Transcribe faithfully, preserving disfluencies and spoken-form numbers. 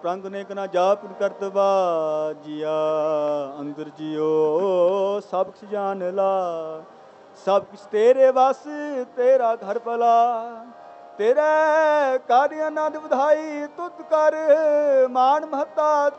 ਪ੍ਰੰਗ ਨੇ ਕਨਾ ਜਾਪ ਕਰਤਵਾ ਜੀਆ ਅੰਦਰ ਜਿਓ ਸਭ ਕੁਛ ਜਾਣ ਲਾ ਸਭ ਕੁਛ ਤੇਰੇ ਵਸ ਤੇਰਾ ਘਰ ਭਲਾ ਤੇਰੇ ਕਾਰਿ ਆਨੰਦ ਵਧਾਈ ਤੁਧ ਕਰ ਮਾਨ ਮਹਤਾ